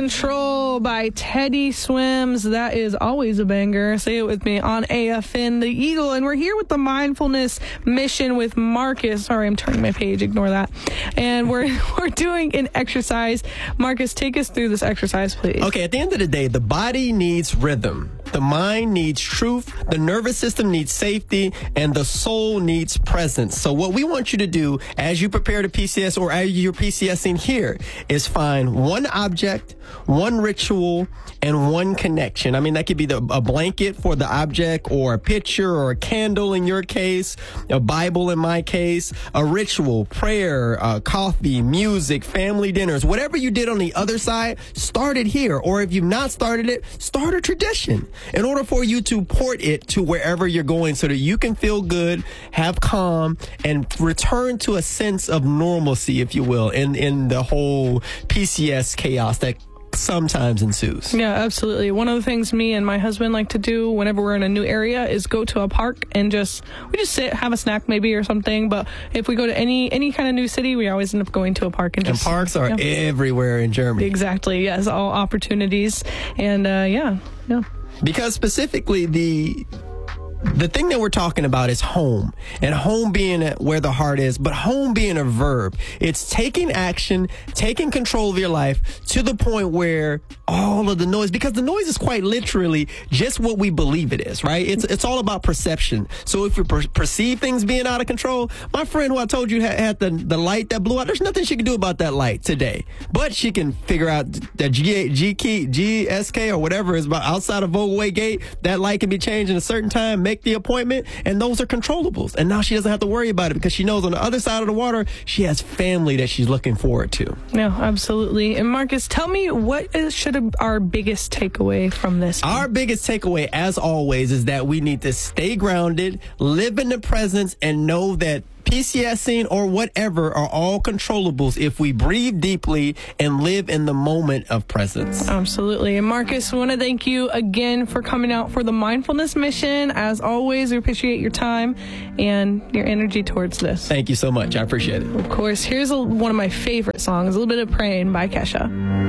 Control by Teddy Swims. That is always a banger. Say it with me on AFN The Eagle. And we're here with the Mindfulness Mission with Marcus. Sorry, I'm turning my page. Ignore that. And we're doing an exercise. Marcus, take us through this exercise, please. Okay, at the end of the day, the body needs rhythm. The mind needs truth, the nervous system needs safety, and the soul needs presence. So what we want you to do as you prepare to PCS or as you're PCSing here is find one object, one ritual, and one connection. I mean, that could be a blanket for the object or a picture or a candle in your case, a Bible in my case, a ritual, prayer, coffee, music, family dinners, whatever you did on the other side, start it here. Or if you've not started it, start a tradition in order for you to port it to wherever you're going so that you can feel good, have calm, and return to a sense of normalcy, if you will, in the whole PCS chaos that sometimes ensues. Yeah, absolutely. One of the things me and my husband like to do whenever we're in a new area is go to a park and we just sit, have a snack maybe or something. But if we go to any kind of new city, we always end up going to a park. And parks are everywhere in Germany. Exactly. Yes, all opportunities. And yeah. Because specifically the thing that we're talking about is home, and home being where the heart is, but home being a verb. It's taking action, taking control of your life to the point where all of the noise, because the noise is quite literally just what we believe it is, right? It's all about perception. So if you perceive things being out of control, my friend who I told you had the light that blew out, there's nothing she can do about that light today. But she can figure out that GSK or whatever is about outside of Vogelway Gate, that light can be changed in a certain time, make the appointment, and those are controllables. And now she doesn't have to worry about it because she knows on the other side of the water, she has family that she's looking forward to. Yeah, absolutely. And Marcus, tell me, what should our biggest takeaway from this be? Our biggest takeaway, as always, is that we need to stay grounded, live in the presence, and know that PCSing or whatever are all controllables if we breathe deeply and live in the moment of presence. Absolutely. And Marcus, I want to thank you again for coming out for the Mindfulness Mission. As always, we appreciate your time and your energy towards this. Thank you so much. I appreciate it. Of course. Here's one of my favorite songs, a little bit of Praying by Kesha.